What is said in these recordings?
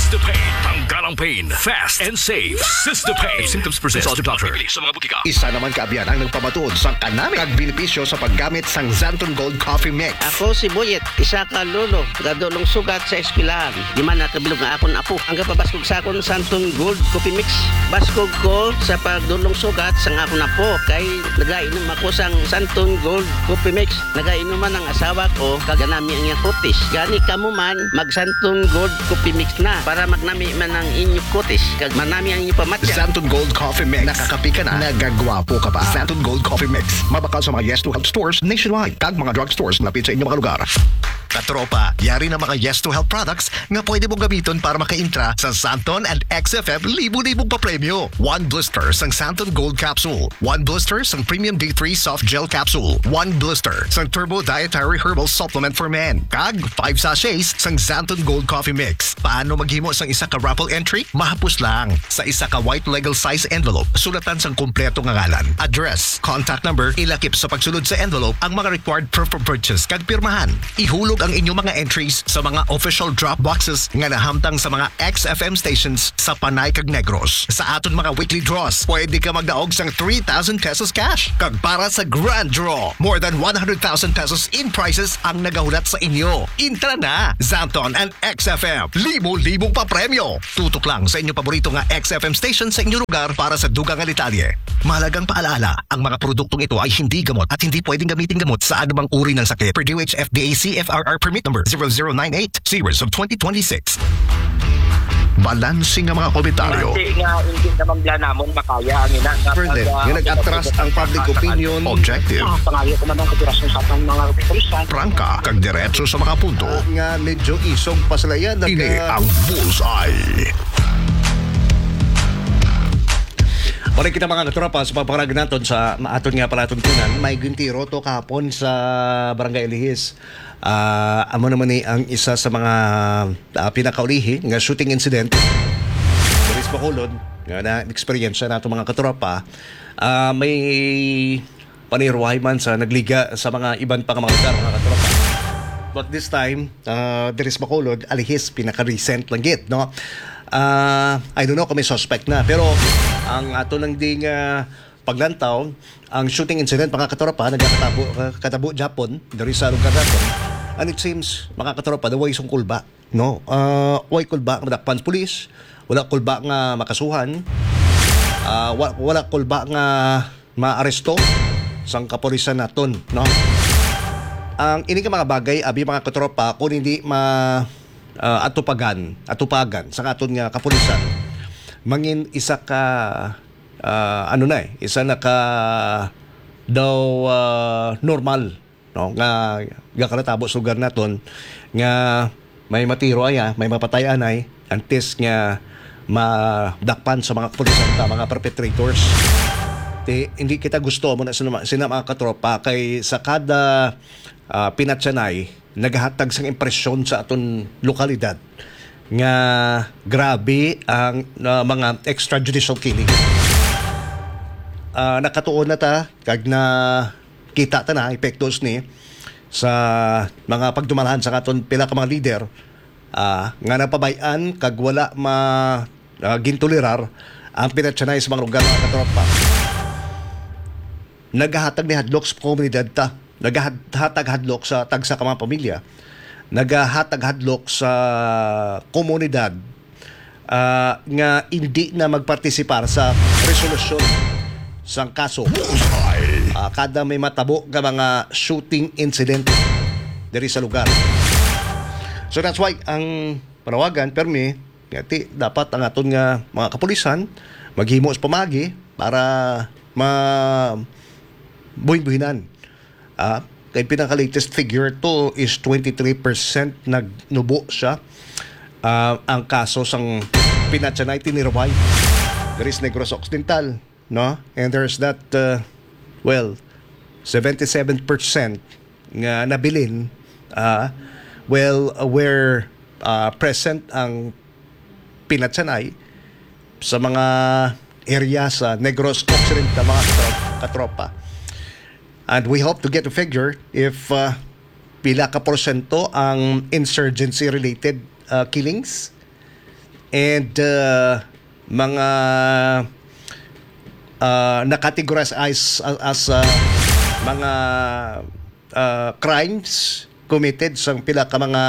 Sistopain. Tanggalang pain. Fast and safe. Sistopain. If symptoms persist, consult your doctor. Sa mga butika. Isa naman kaabiyan ang nagpamatuod sa kanami kag benepisyo sa paggamit sang Xanton Gold Coffee Mix. Ako si Buyet, isa ka lolo, gadulong sugat sa eskwelahan. Di man nakabilog nga akon apo. Ang kapabaskog sa akon Xanton Gold Coffee Mix. Baskog ko sa pagdulong sugat sang akon apo. Kay nagainom ako sang Xanton Gold Coffee Mix. Nagainuman ang asawa ko, kaganami ang iyang kutis. Gani kamo man, mag Xanton Gold Coffee Mix na para magnami man ang inyong kutis. Kag manami ang inyong pamatya. Xanton Gold Coffee Mix. Nakakapi ka na, nagagwapo ka pa. Xanton Gold Coffee Mix. Mabakal sa mga Yes to Help stores nationwide. Kag mga drugstores malapit sa inyong mga lugar. Katropa, yari na mga Yes to Help products nga pwede mong gamiton para maka-intra sa Xanton and XFF libu-libong papremyo. 1 blister sang Xanton Gold Capsule. 1 blister sang Premium D3 Soft Gel Capsule. 1 blister sang Turbo Dietary Herbal Supplement for Men. Kag 5 sachets sang Xanton Gold Coffee Mix. Paano maghimo sang isa ka raffle entry? Mahapos lang. Sa isa ka white legal size envelope, sulatan sang kumpleto nga ngalan, address, contact number, ilakip sa pagsulod sa envelope ang mga required proof of purchase kag pirmahan. Ihulog ang inyong mga entries sa mga official drop boxes nga nahamtang sa mga XFM stations sa Panay kag Negros. Sa aton mga weekly draws, pwede ka magdaog sang 3,000 pesos cash. Kag para sa grand draw, more than 100,000 pesos in prizes ang nagahulat sa inyo. Intra na! Xanton and XFM, libo-libong papremyo. Tutok lang sa inyong paborito nga XFM station sa inyong lugar para sa dugang nga detalye. Mahalagang paalala, ang mga produktong ito ay hindi gamot at hindi pwedeng gamitin gamot sa anumang uri ng sakit. Per DOH FDA CFRR permit number 0098 series of 2026. Balansing ang mga komentaryo. Kasi nga hindi naman bla namon makaya ang ina. Further, nga nag-atras ang public opinion. Objective. Pangayo ko naman operasyon sa atong mga pulisan. Prangka, kag diretso sa mga punto. Nga medyo isog pasalayan. Ini ang Bullseye. Pare kita mga katropa sa paparag naton sa maaton nga palatuntunan. May gintiro to kahapon sa Barangay Elihis. Amo naman ni ang isa sa mga pinakaulihi nga shooting incident. Dari sa Bacolod, nga na-experience nato mga katropa. May panirwahay man sa nagliga sa mga iban pang mga lugar mga katropa. But this time, dari sa Bacolod, Elihis pinaka-recent lang git, no? I don't know kung may suspect na, pero ang ato lang ding paglantaw, ang shooting incident mga katropa nagkatabo Japon dari sa lugar natin, and it seems mga katropa daway isang kulba, no? Way kulba madakpan sa pulis, wala kulba nga makasuhan, wala kulba nga maaresto sang kapulisan naton, no? Ang ini ka mga bagay abi mga katropa kung hindi atupagan sa aton nga kapulisan, mangin isa ka isa na ka daw normal, no, nga gakalatabo sa lugar naton nga may matiro aya, may mapatayan ay antes nga madakpan sa mga kapulisan ta mga perpetrators. Hindi kita gusto mo na sina mga katropa kay sa kada pinatsanay naghatag sang impresyon sa aton lokalidad nga grabe ang mga extrajudicial killing. Nakatuon na ta kag na kita ta na epektos ni sa mga pagdumalahan sa aton pila ka mga leader nga napabayan kag wala gintolerar ang pinatsanay sa mga lugar mga katropa. Naghatag ni hadlok sa komunidad ta, naghatag hadlok sa tagsa ka mga pamilya, naghatag hadlok sa komunidad nga hindi na magpartisipar sa resolusyon sang kaso. Kada may matabo nga mga shooting incident diri sa lugar. So that's why ang panawagan permi dapat ang aton nga mga kapulisan maghimo sa pamagi para buhin-buhinan. Kay pinaka-latest figure to is 23% nagnubo siya. Ang kaso sang pinatsanay tinirway there is Negros Occidental, no? And there's that 77% nga nabilin where present ang pinatsanay sa mga area sa Negros Occidental mga katropa. And we hope to get a figure if pila ka porsyento ang insurgency-related killings and mga nakategorize as mga crimes committed sang pila ka mga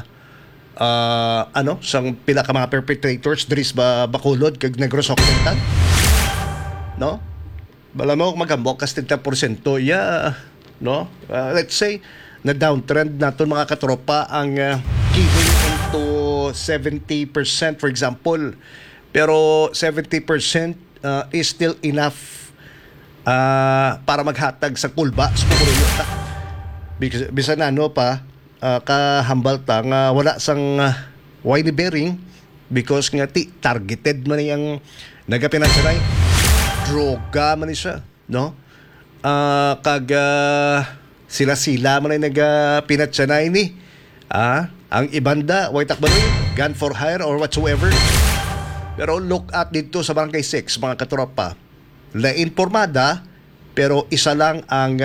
sang pila ka mga perpetrators diri sa Bacolod kag Negros Occidental, no? Bala mo maghambok kas 30% no? Let's say na downtrend naton mga katropa ang killing into 70% for example, pero 70% is still enough para maghatag sa kulba sa pumuluyo ta. Bisan ano pa kahambal ta nga wala sang wine bearing because nga targeted man yang nagapinansanay droga man siya, no? Kag sila man ay nagapinatsanay ni ang ibanda way takbanoy gun for hire or whatsoever. Pero look at dito sa Barangay 6 mga katropa, la informada pero isa lang ang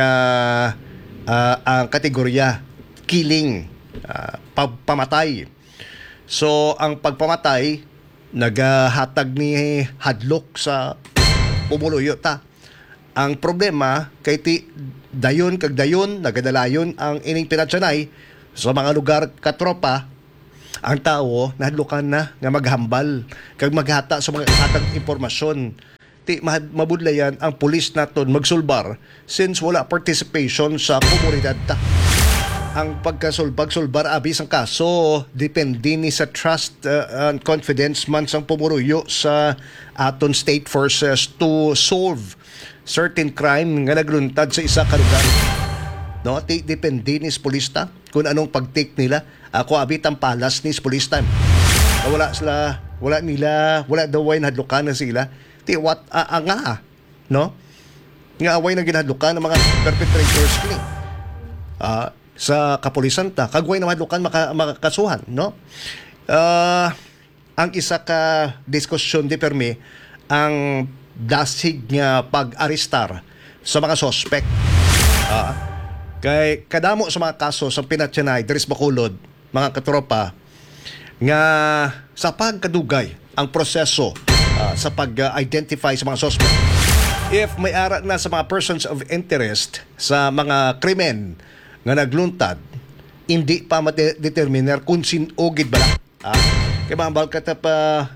kategorya killing, pamatay. So ang pagpamatay nagahatag ni hadlok sa pumuluyo ta. Ang problema kay dayon kag dayon nagadalayon ang ining pinatsanay sa mga lugar katropa. Ang tao nahadlukan na nga maghambal kag maghata sa mga hatag impormasyon. Mabudlayan ang pulis naton magsulbar since wala participation sa komunidad ta. Ang pagsulbar abis ang kaso depende ni sa trust and confidence man sang pumuruyo sa aton state forces to solve certain crime nga nagluntad sa isa ka lugar. No, depende ni polista kung anong pag-take nila. Ako abit ang palas ni polista. Wala daw way nahadlukan na sila. No? Nga away na ginahadlukan ng mga perpetrators ni. Sa kapulisan ta kagway na madlukan makakasuhan, no? Ang isa ka diskusyon di permi ang dasig nga pag-arestar sa mga suspect. Kay kadamo sa mga kaso sa pinatsanay diri sa Bacolod, mga katropa, nga sa pagkadugay ang proseso sa pag-identify sa mga suspect. If may ara na sa mga persons of interest sa mga krimen nga nagluntad, hindi pa ma-determiner kung sinugid bala. Kaya mga balkata pa,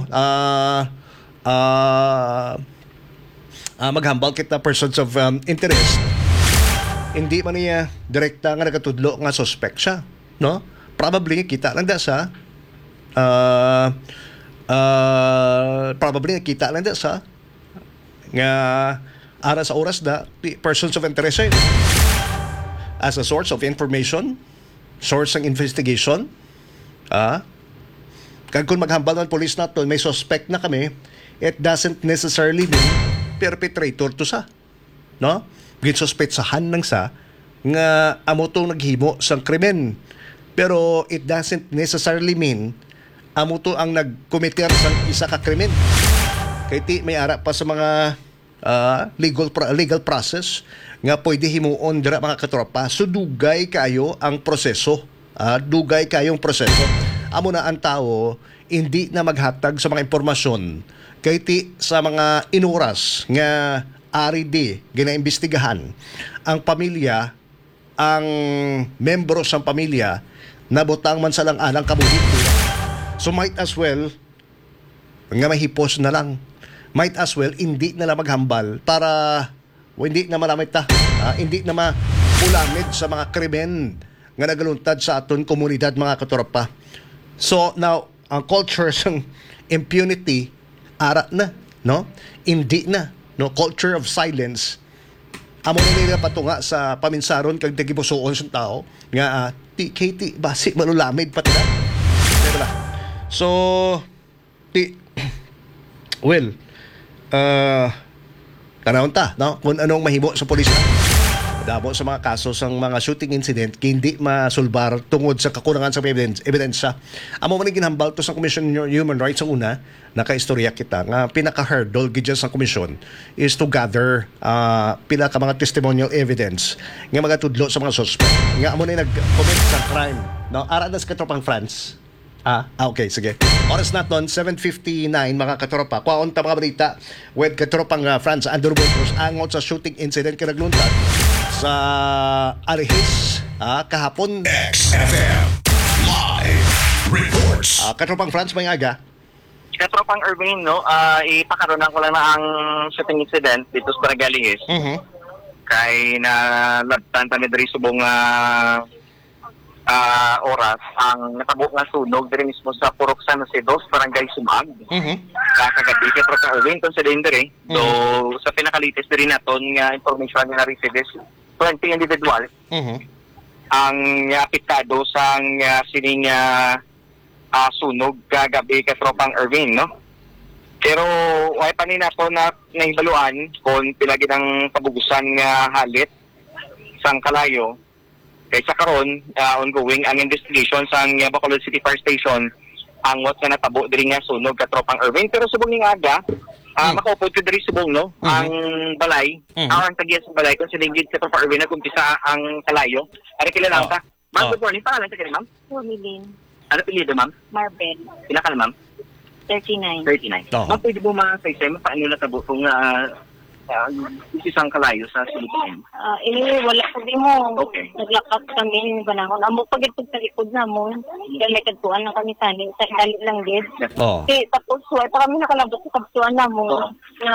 maghambal kita persons of interest, hindi man niya direkta nga nagatudlo nga suspect siya, no? Probably kita lang da sa nga ara sa oras da persons of interest siya as a source of information, source ng investigation. Kag kung maghambal ng police naton may suspect na kami, it doesn't necessarily mean perpetrator to sa, no? Ginsuspetsahan ng sa nga amo tong naghimo sang krimen, pero it doesn't necessarily mean amo to ang nagkomiter sang isa ka krimen. Kay ti may ara pa sa mga legal process nga pwede himuon dira mga katropa. So dugay kayo ang proseso. Dugay kayong proseso. Amo na ang tao hindi na maghatag sa mga impormasyon kay ti sa mga inuras nga ari di ginaimbestigahan ang pamilya, ang membro sa pamilya nabutang man sa lang alang kabuhit. So might as well nga mahipos na lang. Might as well hindi na lang maghambal para hindi na maramit ta. Hindi na maulamid sa mga krimen nga nagaluntad sa aton komunidad mga katropa. So now ang culture ng impunity ara na, no? Hindi na, no? Culture of silence amo na nila patunga sa paminsaron kag nagibusuon sa tao nga KT basi malulamid pati na. Diba? So tanawon ta, no? Kung anong mahimo sa pulis na. Damo sa mga kaso sang mga shooting incident hindi masulbar tungod sa kakulangan sa ebidensya. Amo man ginhambal to sa Commission on Human Rights ang una, nakaistorya kita nga pinaka-hurdle gid sa commission is to gather pila ka mga testimonial evidence nga magatudlo sa mga suspect. Nga amo na nag-commit sa crime. No, ara na sa katropang France. Okay, sige. Oras naton 7:59 mga katropa. Kwaon ta mga balita with katropang Franz Underwood Cruz angon sa shooting incident kay nagluntad sa Alihis kahapon. XFM Live Reports. Katropang Franz, may aga. Katropang Irving, no, ipakaroon ko lang na ang shooting incident dito sa Barangay Alihis. Kay na labtan ni diri subong oras ang natabo nga sunog diri mismo sa Purok San Jose Dos, Barangay Sumag. Kagabi kay Tropa Irving kon sa diri. So sa pinakalitis diri naton nga information nga na-receive is 20 individual ang apektado sa sining sunog kagabi kay Tropang Irving, no? Pero way pa ni nato na nahibaluan kung pilagi ng pabugusan nga halit sang kalayo. Kaysa karon ongoing ang investigation sa Bacolod City Fire Station ang what nga natabo diri nga sunog ka Tropang Irving. Pero subong ning aga makaupod ko diri subong, no, ang balay ang tagiya sa balay kung sinigid sa Tropang Irving na kumpisa ang kalayo. Ari kilala ta. Ma'am, good morning. Pangalan ta kini, ma'am? Pumilin. Ano pilido, ma'am? Marvel. Pila ka na, ma'am? 39. 39. Ma'am, pwede mo mga paano natabo kung isang kalayo sa sulutin? Wala ko di mo. Okay. Naglakas kami ng panahon. Amo pagitog sa likod na mo. Dahil may kagtuan lang kami tani. Sa dali lang din. Oh. Tapos, wala pa kami nakalabot sa kagtuan na mo.